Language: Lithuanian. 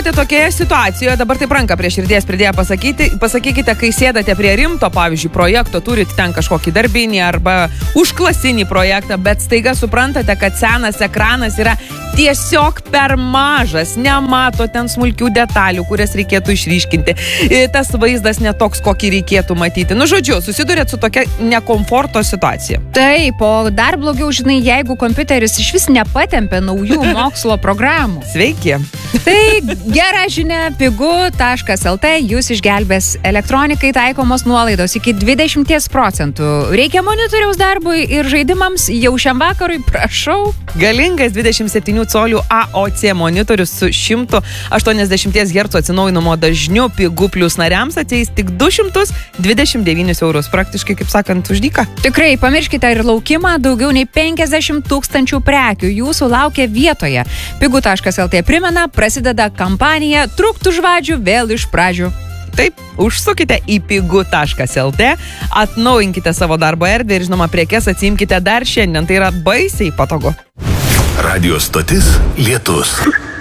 buvote tokioje situacijoje, dabar taip ranką prie širdies pridėję pasakykite, kai sėdate prie rimto, pavyzdžiui, projekto, turit ten kažkokį darbinį arba užklasinį projektą, bet staiga suprantate, kad senas ekranas yra tiesiog per mažas, nemato ten smulkių detalių, kurias reikėtų išryškinti. Tas vaizdas netoks, kokį reikėtų matyti. Nu, žodžiu, susidurėt su tokia nekomforto situacija. Taip, o dar blogiau, žinai, jeigu kompiuteris iš vis nepatempia naujų mokslo programų. Sveiki. Tai gera žinia, pigu.lt jūs išgelbės elektronikai taikomos nuolaidos iki 20%. Reikia monitoriaus darbui ir žaidimams jau šiam vakarui, prašau. Galingas 27 colių AOC monitorius su 180 Hz atsinaujinimo dažniu Pigu Plus nariams ateis tik 229 eurus, praktiškai, kaip sakant, už dyką. Tikrai, pamirškite ir laukimą, daugiau nei 50 000 prekių jūsų laukia vietoje. Pigu.lt primena, prasideda kampanija Trūkt už vadžių vėl iš pradžių. Taip, užsukite į pigu.lt, atnaujinkite savo darbo erdvę ir, žinoma, prekes atsiimkite dar šiandien. Tai yra baisiai patogu. Radio stotis Lietus.